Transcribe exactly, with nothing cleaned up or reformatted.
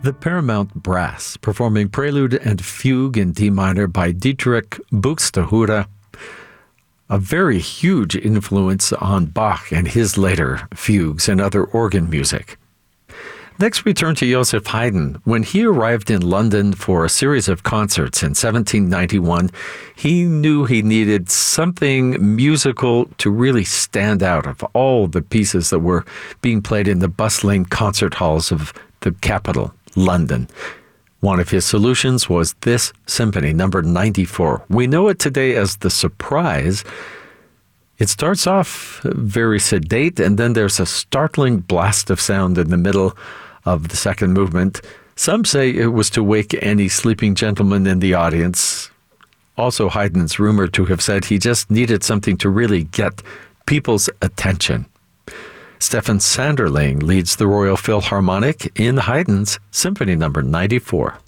The Paramount Brass, performing Prelude and Fugue in D minor by Dietrich Buxtehude, a very huge influence on Bach and his later fugues and other organ music. Next, we turn to Joseph Haydn. When he arrived in London for a series of concerts in seventeen ninety-one, he knew he needed something musical to really stand out of all the pieces that were being played in the bustling concert halls of the capital, London. One of his solutions was this symphony, number ninety-four. We know it today as The Surprise. It starts off very sedate, and then there's a startling blast of sound in the middle of the second movement. Some say it was to wake any sleeping gentleman in the audience. Also, Haydn's rumored to have said he just needed something to really get people's attention. Stefan Sanderling leads the Royal Philharmonic in Haydn's Symphony number ninety-four.